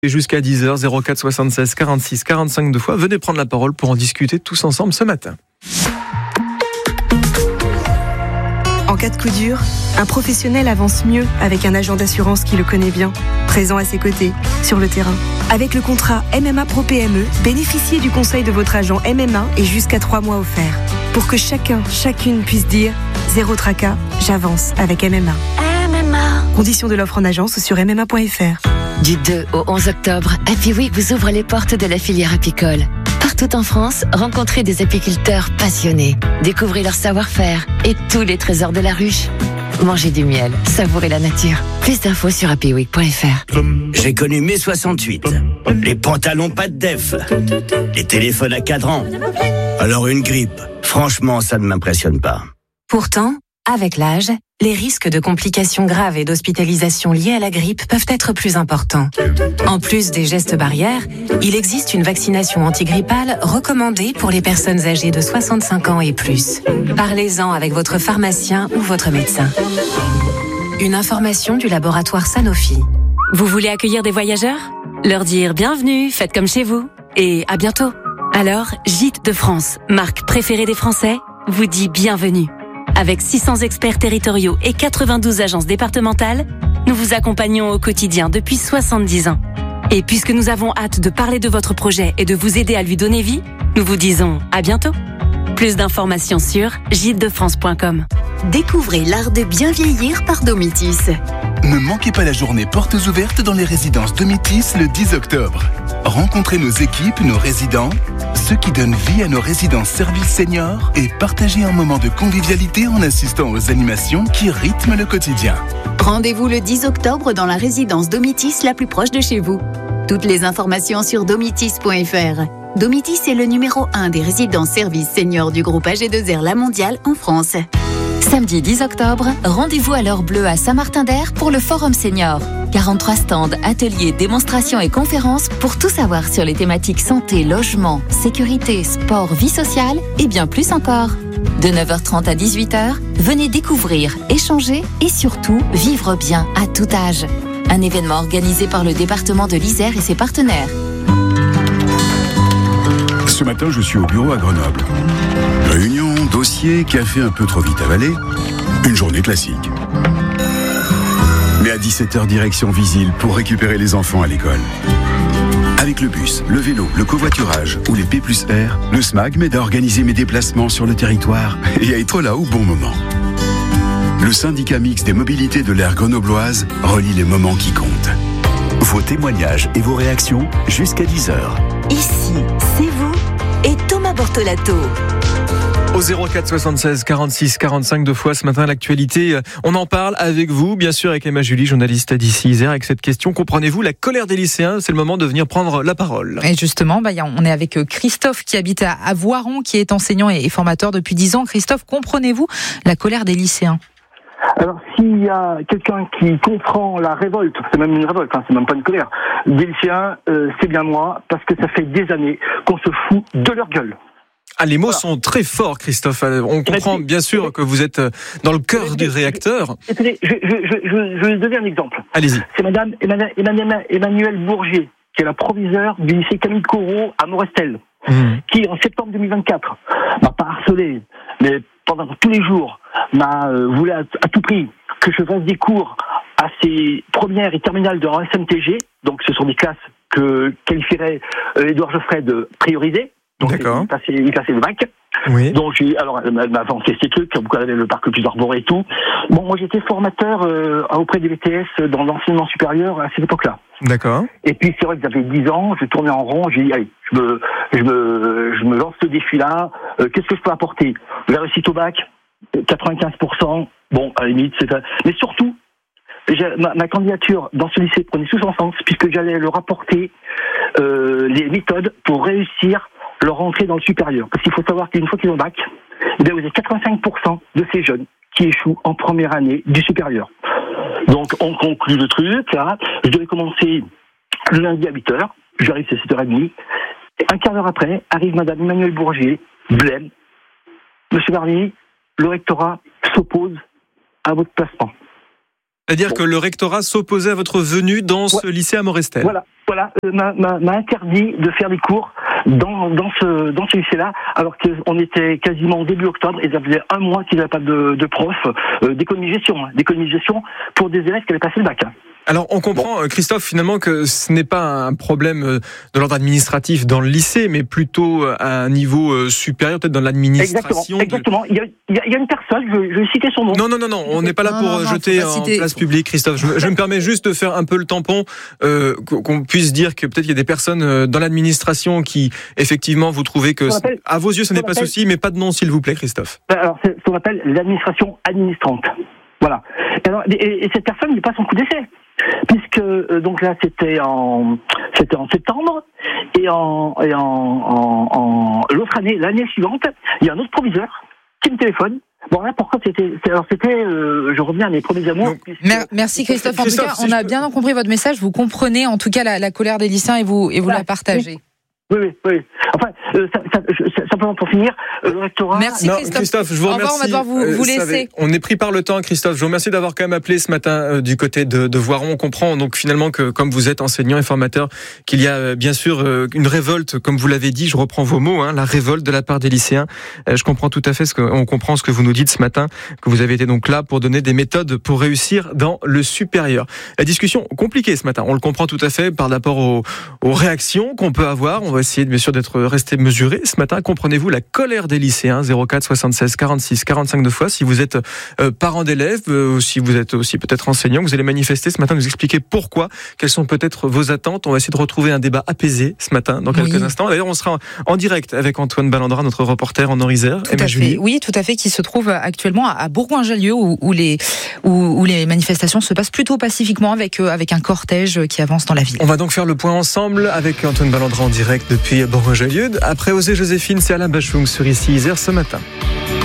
Et jusqu'à 10h, 04 76 46 45 2 fois. Venez prendre la parole pour en discuter tous ensemble ce matin. En cas de coup dur, un professionnel avance mieux avec un agent d'assurance qui le connaît bien, présent à ses côtés, sur le terrain. Avec le contrat MMA Pro PME, bénéficiez du conseil de votre agent MMA et jusqu'à 3 mois offerts. Pour que chacune puisse dire « Zéro tracas, j'avance avec MMA ». Conditions de l'offre en agence sur mma.fr. Du 2 au 11 octobre, Happy Week vous ouvre les portes de la filière apicole. Partout en France, rencontrez des apiculteurs passionnés. Découvrez leur savoir-faire et tous les trésors de la ruche. Mangez du miel, savourez la nature. Plus d'infos sur happyweek.fr. J'ai connu mai 68. Les pantalons pas de def. Les téléphones à cadran. Alors une grippe, franchement, ça ne m'impressionne pas. Pourtant, avec l'âge, les risques de complications graves et d'hospitalisation liées à la grippe peuvent être plus importants. En plus des gestes barrières, il existe une vaccination antigrippale recommandée pour les personnes âgées de 65 ans et plus. Parlez-en avec votre pharmacien ou votre médecin. Une information du laboratoire Sanofi. Vous voulez accueillir des voyageurs ? Leur dire bienvenue, faites comme chez vous et à bientôt. Alors, Gîtes de France, marque préférée des Français, vous dit bienvenue. Avec 600 experts territoriaux et 92 agences départementales, nous vous accompagnons au quotidien depuis 70 ans. Et puisque nous avons hâte de parler de votre projet et de vous aider à lui donner vie, nous vous disons à bientôt. Plus d'informations sur gitesdefrance.com. Découvrez l'art de bien vieillir par Domitis. Ne manquez pas la journée portes ouvertes dans les résidences Domitis le 10 octobre. Rencontrez nos équipes, nos résidents, ceux qui donnent vie à nos résidences services seniors et partagez un moment de convivialité en assistant aux animations qui rythment le quotidien. Rendez-vous le 10 octobre dans la résidence Domitis la plus proche de chez vous. Toutes les informations sur domitis.fr. Domitis est le numéro 1 des résidences services seniors du groupe AG2R La Mondiale en France. Samedi 10 octobre, rendez-vous à l'heure bleue à Saint-Martin-d'Air pour le Forum Senior. 43 stands, ateliers, démonstrations et conférences pour tout savoir sur les thématiques santé, logement, sécurité, sport, vie sociale et bien plus encore. De 9h30 à 18h, venez découvrir, échanger et surtout vivre bien à tout âge. Un événement organisé par le département de l'Isère et ses partenaires. Ce matin, je suis au bureau à Grenoble. Réunion, dossier, café un peu trop vite avalé. Une journée classique. Mais à 17h, direction Visil pour récupérer les enfants à l'école. Avec le bus, le vélo, le covoiturage ou les P+R, le SMAG m'aide à organiser mes déplacements sur le territoire et à être là au bon moment. Le syndicat mixte des mobilités de l'aire grenobloise relie les moments qui comptent. Vos témoignages et vos réactions jusqu'à 10h. Ici, c'est vous et Thomas Bortolato. Au 04 76 46 45 2 fois ce matin, l'actualité, on en parle avec vous, bien sûr avec Emma Julie, journaliste d'ici Isère, avec cette question. Comprenez-vous la colère des lycéens ? C'est le moment de venir prendre la parole. Et justement, on est avec Christophe qui habite à Voiron, qui est enseignant et formateur depuis 10 ans. Christophe, comprenez-vous la colère des lycéens ? Alors, s'il y a quelqu'un qui comprend la révolte, c'est même une révolte, c'est même pas une colère, des lycéens, c'est bien moi, parce que ça fait des années qu'on se fout de leur gueule. Ah, les mots sont très forts, Christophe. On comprend bien sûr que vous êtes dans le cœur du réacteur. Je vais donner un exemple. Allez-y. C'est madame Emmanuelle Bourgier, qui est la proviseure du lycée Camille Corot à Morestel, qui, en septembre 2024, m'a pas harcelé, mais pendant tous les jours, voulu à tout prix que je fasse des cours à ses premières et terminales de SMTG. Donc, ce sont des classes que qualifierait Édouard Geoffrey de priorisées. Donc, d'accord. Il passait le bac. Oui. Donc, elle m'a avancé ces trucs, vous connaissez le parc plus arboré et tout. Bon, moi, j'étais formateur auprès des BTS dans l'enseignement supérieur à cette époque-là. D'accord. Et puis, c'est vrai que j'avais 10 ans, je tournais en rond, j'ai dit, allez, je me lance ce défi-là, qu'est-ce que je peux apporter ? La réussite au bac, 95%, bon, à la limite, c'est ça. Mais surtout, ma candidature dans ce lycée prenait tout son sens, puisque j'allais leur apporter les méthodes pour réussir leur entrée dans le supérieur. Parce qu'il faut savoir qu'une fois qu'ils ont le bac, vous avez 85% de ces jeunes qui échouent en première année du supérieur. Donc, on conclut le truc, là. Je devais commencer le lundi à 8h. J'arrive, c'est 7h30. Un quart d'heure après, arrive madame Emmanuelle Bourgier, blême. Monsieur Barnier, le rectorat s'oppose à votre placement. C'est-à-dire que le rectorat s'opposait à votre venue dans ce lycée à Morestel. Voilà, m'a interdit de faire des cours dans ce lycée-là, alors qu'on était quasiment au début octobre et ça faisait un mois qu'ils n'avaient pas de prof, d'économie de gestion pour des élèves qui avaient passé le bac. Alors on comprend, Christophe, finalement que ce n'est pas un problème de l'ordre administratif dans le lycée, mais plutôt à un niveau supérieur, peut-être dans l'administration. Exactement. Il y a une personne, je vais citer son nom. Non, on n'est pas là pour jeter en place publique, Christophe. Je me permets juste de faire un peu le tampon, qu'on puisse dire que peut-être il y a des personnes dans l'administration qui, effectivement, vous trouvez que, à vos yeux, ce n'est pas souci, mais pas de nom, s'il vous plaît, Christophe. Alors, c'est ce qu'on appelle l'administration administrante. Voilà. Et cette personne n'est pas son coup d'essai. Puisque donc là c'était en septembre et en l'autre année, l'année suivante, il y a un autre proviseur qui me téléphone. Bon là pourquoi c'était je reviens à mes premiers amours. Merci Christophe. En tout cas, on a bien compris votre message. Vous comprenez en tout cas la colère des lycéens et vous la partagez. Oui. Enfin, simplement pour finir, le rectorat... Merci Christophe, je vous remercie. Au revoir, on va devoir vous laisser. On est pris par le temps, Christophe. Je vous remercie d'avoir quand même appelé ce matin du côté de Voiron. On comprend donc finalement que, comme vous êtes enseignant et formateur, qu'il y a bien sûr une révolte, comme vous l'avez dit, je reprends vos mots, la révolte de la part des lycéens. Je comprends tout à fait on comprend ce que vous nous dites ce matin, que vous avez été donc là pour donner des méthodes pour réussir dans le supérieur. La discussion compliquée ce matin, on le comprend tout à fait par rapport aux réactions qu'on peut avoir. On va essayer bien sûr d'être resté mesuré ce matin. Comprenez-vous la colère des lycéens? 04 76 46 45 2 fois. Si vous êtes parent d'élèves, si vous êtes aussi peut-être enseignant, vous allez manifester ce matin, nous expliquer pourquoi, quelles sont peut-être vos attentes. On va essayer de retrouver un débat apaisé ce matin dans quelques instants. D'ailleurs, on sera en direct avec Antoine Ballandra, notre reporter en Orisère. Oui, tout à fait, qui se trouve actuellement à Bourgoin-Jallieu où les manifestations se passent plutôt pacifiquement avec un cortège qui avance dans la ville. On va donc faire le point ensemble avec Antoine Ballandra en direct depuis Bourgoin-Jallieu. Après Osez Joséphine, c'est Alain Bachung sur ici Isère ce matin.